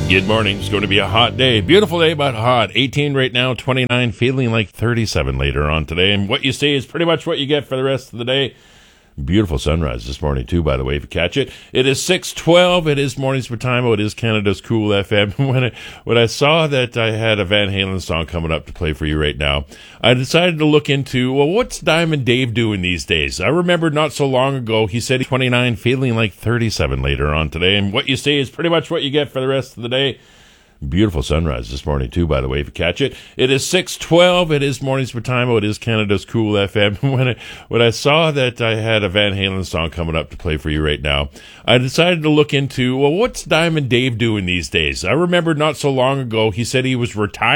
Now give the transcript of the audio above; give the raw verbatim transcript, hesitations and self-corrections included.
Good morning. It's going to be a hot day. Beautiful day, but hot. eighteen right now, twenty-nine, feeling like thirty-seven later on today. And what you see is pretty much what you get for the rest of the day. Beautiful sunrise this morning, too, by the way, if you catch it. It is six twelve. It is Mornings with Time. It is Canada's Cool F M. When I, when I saw that I had a Van Halen song coming up to play for you right now, I decided to look into, well, what's Diamond Dave doing these days? I remember not so long ago, he said twenty-nine, feeling like thirty-seven later on today. And what you see is pretty much what you get for the rest of the day. Beautiful sunrise this morning, too, by the way, if you catch it. It is six twelve. It is Mornings with Time. It is Canada's Cool F M. When I, when I saw that I had a Van Halen song coming up to play for you right now, I decided to look into, well, what's Diamond Dave doing these days? I remember not so long ago, he said he was retired.